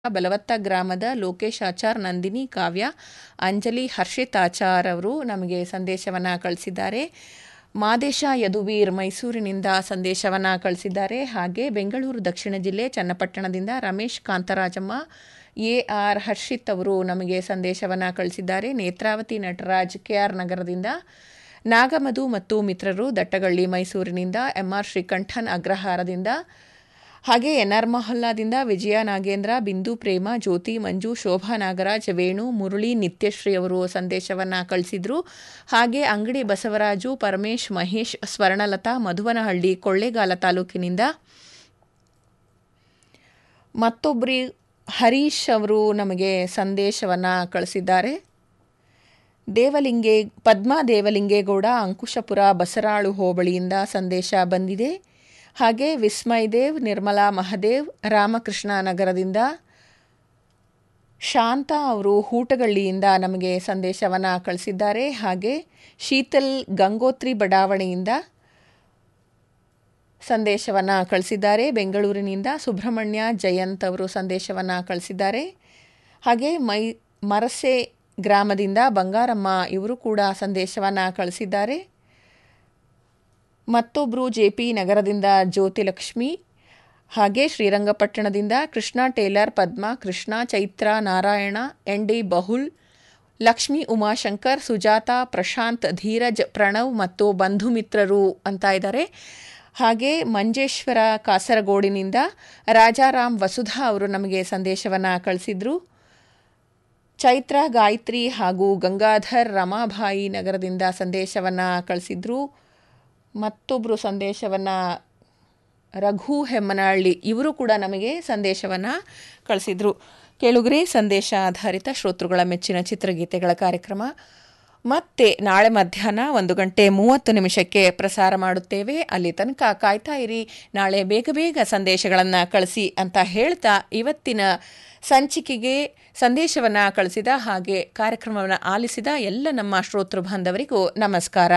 ಬಲವತ್ತ ಗ್ರಾಮದ ಲೋಕೇಶ್ ಆಚಾರ್, ನಂದಿನಿ, ಕಾವ್ಯ, ಅಂಜಲಿ, ಹರ್ಷಿತ್ ಆಚಾರ್ ಅವರು ನಮಗೆ ಸಂದೇಶವನ್ನು ಕಳಿಸಿದ್ದಾರೆ. ಮಾದೇಶ ಯದುವೀರ್ ಮೈಸೂರಿನಿಂದ ಸಂದೇಶವನ್ನು ಕಳಿಸಿದ್ದಾರೆ. ಹಾಗೆ ಬೆಂಗಳೂರು ದಕ್ಷಿಣ ಜಿಲ್ಲೆ ಚನ್ನಪಟ್ಟಣದಿಂದ ರಮೇಶ್ ಕಾಂತರಾಜಮ್ಮ, ಎ.ಆರ್. ಹರ್ಷಿತ್ ಅವರು ನಮಗೆ ಸಂದೇಶವನ್ನು ಕಳಿಸಿದ್ದಾರೆ. ನೇತ್ರಾವತಿ ನಟರಾಜ್ ಕೆಆರ್ ನಗರದಿಂದ, ನಾಗಮಧು ಮತ್ತು ಮಿತ್ರರು ದಟ್ಟಗಳ್ಳಿ ಮೈಸೂರಿನಿಂದ, ಎಂ.ಆರ್. ಶ್ರೀಕಂಠನ್ ಅಗ್ರಹಾರದಿಂದ, ಹಾಗೆ ಎನ್.ಆರ್. ಮೊಹಲ್ಲಾದಿಂದ ವಿಜಯ ನಾಗೇಂದ್ರ, ಬಿಂದು ಪ್ರೇಮ, ಜ್ಯೋತಿ, ಮಂಜು, ಶೋಭಾ ನಾಗರಾಜ್, ವೇಣು, ಮುರಳಿ, ನಿತ್ಯಶ್ರೀ ಅವರು ಸಂದೇಶವನ್ನು ಕಳಿಸಿದ್ರು. ಹಾಗೆ ಅಂಗಡಿ ಬಸವರಾಜು, ಪರಮೇಶ್, ಮಹೇಶ್, ಸ್ವರ್ಣಲತಾ, ಮಧುವನಹಳ್ಳಿ ಕೊಳ್ಳೇಗಾಲ ತಾಲೂಕಿನಿಂದ, ಮತ್ತೊಬ್ಬರಿ ಹರೀಶ್ ಅವರು ನಮಗೆ ಸಂದೇಶವನ್ನು ಕಳಿಸಿದ್ದಾರೆ. ಪದ್ಮಾ ದೇವಲಿಂಗೇಗೌಡ, ಅಂಕುಶಪುರ ಬಸರಾಳು ಹೋಬಳಿಯಿಂದ ಸಂದೇಶ ಬಂದಿದೆ. ಹಾಗೆ ವಿಸ್ಮಯ್ ದೇವ್, ನಿರ್ಮಲಾ ಮಹದೇವ್, ರಾಮಕೃಷ್ಣ ನಗರದಿಂದ, ಶಾಂತ ಅವರು ಹೂಟಗಳ್ಳಿಯಿಂದ ನಮಗೆ ಸಂದೇಶವನ್ನು ಕಳಿಸಿದ್ದಾರೆ. ಹಾಗೆ ಶೀತಲ್ ಗಂಗೋತ್ರಿ ಬಡಾವಣೆಯಿಂದ ಸಂದೇಶವನ್ನು ಕಳಿಸಿದ್ದಾರೆ. ಬೆಂಗಳೂರಿನಿಂದ ಸುಬ್ರಹ್ಮಣ್ಯ ಜಯಂತ್ ಅವರು ಸಂದೇಶವನ್ನು ಕಳಿಸಿದ್ದಾರೆ. ಹಾಗೆ ಮರಸೆ ಗ್ರಾಮದಿಂದ ಬಂಗಾರಮ್ಮ ಇವರು ಕೂಡ ಸಂದೇಶವನ್ನು ಕಳಿಸಿದ್ದಾರೆ. ಮತ್ತೊಬ್ಬರು ಜೆ.ಪಿ. ನಗರದಿಂದ ಜ್ಯೋತಿಲಕ್ಷ್ಮಿ, ಹಾಗೆ ಶ್ರೀರಂಗಪಟ್ಟಣದಿಂದ ಕೃಷ್ಣ ಟೇಲರ್, ಪದ್ಮ, ಕೃಷ್ಣ, ಚೈತ್ರ, ನಾರಾಯಣ, ಎನ್.ಡಿ. ಬಹುಲ್, ಲಕ್ಷ್ಮಿ, ಉಮಾಶಂಕರ್, ಸುಜಾತ, ಪ್ರಶಾಂತ್, ಧೀರಜ್, ಪ್ರಣವ್ ಮತ್ತು ಬಂಧು ಮಿತ್ರರು ಅಂತ ಇದ್ದಾರೆ. ಹಾಗೆ ಮಂಜೇಶ್ವರ ಕಾಸರಗೋಡಿನಿಂದ ರಾಜಾರಾಮ್ ವಸುಧಾ ಅವರು ನಮಗೆ ಸಂದೇಶವನ್ನು ಕಳಿಸಿದ್ರು. ಚೈತ್ರ, ಗಾಯತ್ರಿ ಹಾಗೂ ಗಂಗಾಧರ್ ರಮಾಭಾಯಿ ನಗರದಿಂದ ಸಂದೇಶವನ್ನು ಕಳಿಸಿದ್ರು. ಮತ್ತೊಬ್ಬರು ಸಂದೇಶವನ್ನು ರಘು ಹೆಮ್ಮನಹಳ್ಳಿ ಇವರು ಕೂಡ ನಮಗೆ ಸಂದೇಶವನ್ನು ಕಳಿಸಿದ್ರು. ಕೇಳುಗರೆ, ಸಂದೇಶ ಆಧಾರಿತ ಶ್ರೋತೃಗಳ ಮೆಚ್ಚಿನ ಚಿತ್ರಗೀತೆಗಳ ಕಾರ್ಯಕ್ರಮ ಮತ್ತೆ ನಾಳೆ ಮಧ್ಯಾಹ್ನ 1:30 ಪ್ರಸಾರ ಮಾಡುತ್ತೇವೆ. ಅಲ್ಲಿ ತನಕ ಕಾಯ್ತಾ ಇರಿ. ನಾಳೆ ಬೇಗ ಸಂದೇಶಗಳನ್ನು ಕಳಿಸಿ ಅಂತ ಹೇಳ್ತಾ ಇವತ್ತಿನ ಸಂಚಿಕೆಗೆ ಸಂದೇಶವನ್ನು ಕಳಿಸಿದ ಹಾಗೆ ಕಾರ್ಯಕ್ರಮವನ್ನು ಆಲಿಸಿದ ಎಲ್ಲ ನಮ್ಮ ಶ್ರೋತೃ ಬಾಂಧವರಿಗೂ ನಮಸ್ಕಾರ.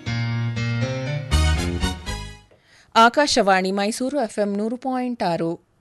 ಆಕಾಶವಾಣಿ ಮೈಸೂರು FM 100.6